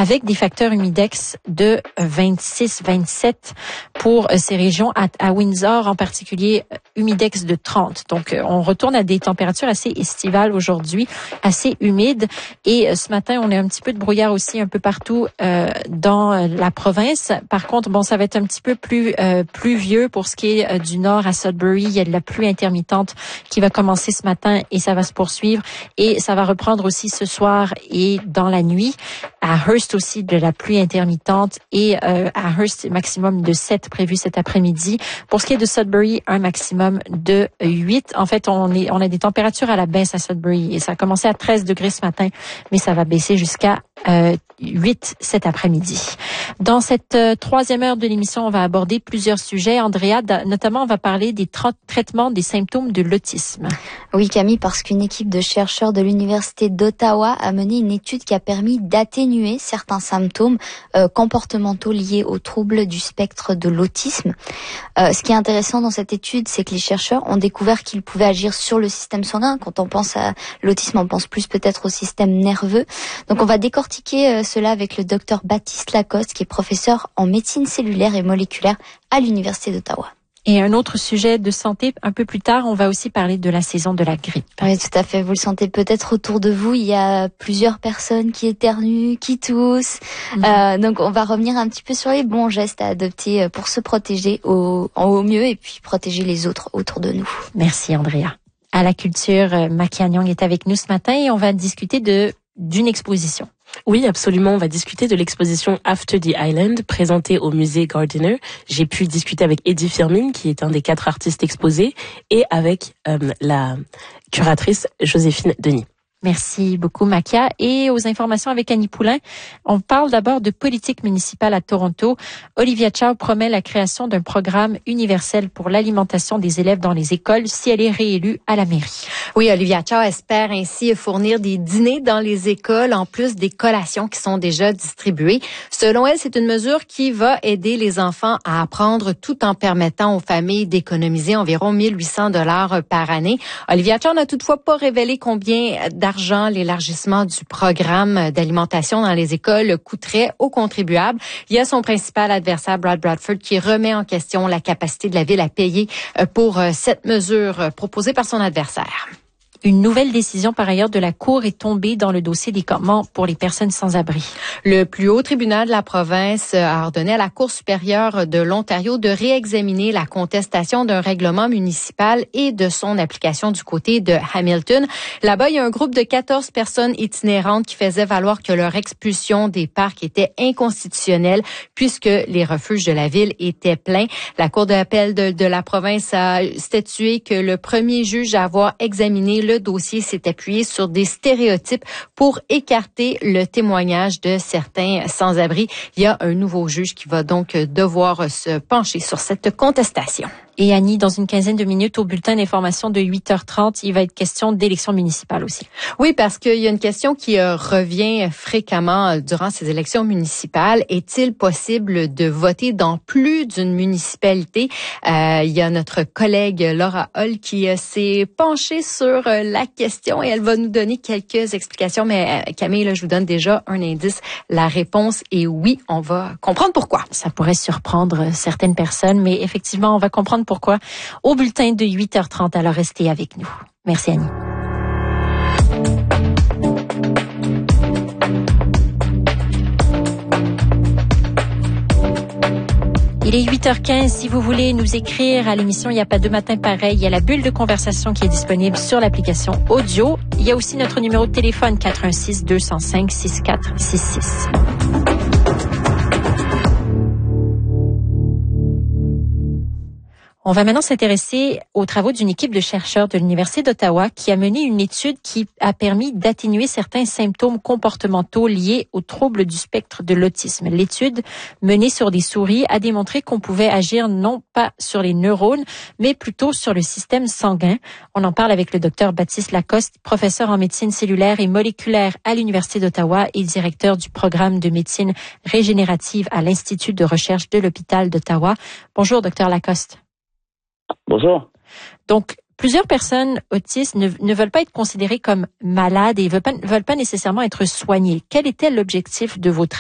avec des facteurs humidex de 26-27 pour ces régions. À Windsor, en particulier, humidex de 30. Donc, on retourne à des températures assez estivales aujourd'hui, assez humides. Et ce matin, on a un petit peu de brouillard aussi un peu partout dans la province. Par contre, ça va être un petit peu plus pluvieux pour ce qui est du nord à Sudbury. Il y a de la pluie intermittente qui va commencer ce matin et ça va se poursuivre. Et ça va reprendre aussi ce soir et dans la nuit. À Hearst aussi, de la pluie intermittente. Et à Hearst, maximum de 7 prévu cet après-midi. Pour ce qui est de Sudbury, un maximum de 8. En fait, on a des températures à la baisse à Sudbury. Et ça a commencé à 13 degrés ce matin, mais ça va baisser jusqu'à 8 cet après-midi. Dans cette troisième heure de l'émission, on va aborder plusieurs sujets. Andrea, notamment, on va parler des traitements des symptômes de l'autisme. Oui, Camille, parce qu'une équipe de chercheurs de l'Université d'Ottawa a mené une étude qui a permis d'atténuer certains symptômes comportementaux liés aux troubles du spectre de l'autisme. Ce qui est intéressant dans cette étude, c'est que les chercheurs ont découvert qu'ils pouvaient agir sur le système sanguin. Quand on pense à l'autisme, on pense plus peut-être au système nerveux. Donc, on va décortiquer cela avec le docteur Baptiste Lacoste, qui est professeur en médecine cellulaire et moléculaire à l'Université d'Ottawa. Et un autre sujet de santé, un peu plus tard, on va aussi parler de la saison de la grippe. Oui, tout à fait. Vous le sentez peut-être autour de vous. Il y a plusieurs personnes qui éternuent, qui toussent. Donc, on va revenir un petit peu sur les bons gestes à adopter pour se protéger au mieux et puis protéger les autres autour de nous. Merci, Andrea. À la culture, Makia Nyong est avec nous ce matin et on va discuter d'une exposition. Oui, absolument. On va discuter de l'exposition After the Island, présentée au musée Gardiner. J'ai pu discuter avec Eddie Firmin, qui est un des 4 artistes exposés, et avec la curatrice Joséphine Denis. Merci beaucoup, Makia. Et aux informations avec Annie Poulain, on parle d'abord de politique municipale à Toronto. Olivia Chow promet la création d'un programme universel pour l'alimentation des élèves dans les écoles si elle est réélue à la mairie. Oui, Olivia Chow espère ainsi fournir des dîners dans les écoles en plus des collations qui sont déjà distribuées. Selon elle, c'est une mesure qui va aider les enfants à apprendre tout en permettant aux familles d'économiser environ 1 800 $ par année. Olivia Chow n'a toutefois pas révélé combien d'argent l'élargissement du programme d'alimentation dans les écoles coûterait aux contribuables. Il y a son principal adversaire, Brad Bradford, qui remet en question la capacité de la ville à payer pour cette mesure proposée par son adversaire. Une nouvelle décision, par ailleurs, de la Cour est tombée dans le dossier des campements pour les personnes sans abri. Le plus haut tribunal de la province a ordonné à la Cour supérieure de l'Ontario de réexaminer la contestation d'un règlement municipal et de son application du côté de Hamilton. Là-bas, il y a un groupe de 14 personnes itinérantes qui faisaient valoir que leur expulsion des parcs était inconstitutionnelle puisque les refuges de la ville étaient pleins. La Cour d'appel de la province a statué que le premier juge à avoir examiné le dossier s'est appuyé sur des stéréotypes pour écarter le témoignage de certains sans-abri. Il y a un nouveau juge qui va donc devoir se pencher sur cette contestation. Et Annie, dans une quinzaine de minutes, au bulletin d'information de 8h30, il va être question d'élections municipales aussi. Oui, parce qu'il y a une question qui revient fréquemment durant ces élections municipales. Est-il possible de voter dans plus d'une municipalité? Il y a notre collègue Laura Hull qui s'est penchée sur la question et elle va nous donner quelques explications. Mais Camille, là, je vous donne déjà un indice. La réponse est oui. On va comprendre pourquoi. Ça pourrait surprendre certaines personnes, mais effectivement, on va comprendre pourquoi au bulletin de 8h30. Alors, restez avec nous. Merci, Annie. Il est 8h15. Si vous voulez nous écrire à l'émission Il n'y a pas deux matins pareils, il y a la bulle de conversation qui est disponible sur l'application audio. Il y a aussi notre numéro de téléphone 416 205 6466. On va maintenant s'intéresser aux travaux d'une équipe de chercheurs de l'Université d'Ottawa qui a mené une étude qui a permis d'atténuer certains symptômes comportementaux liés aux troubles du spectre de l'autisme. L'étude, menée sur des souris, a démontré qu'on pouvait agir non pas sur les neurones, mais plutôt sur le système sanguin. On en parle avec le docteur Baptiste Lacoste, professeur en médecine cellulaire et moléculaire à l'Université d'Ottawa et directeur du programme de médecine régénérative à l'Institut de recherche de l'hôpital d'Ottawa. Bonjour, docteur Lacoste. Bonjour. Donc, plusieurs personnes autistes ne veulent pas être considérées comme malades et veulent pas nécessairement être soignées. Quel était l'objectif de vos travaux?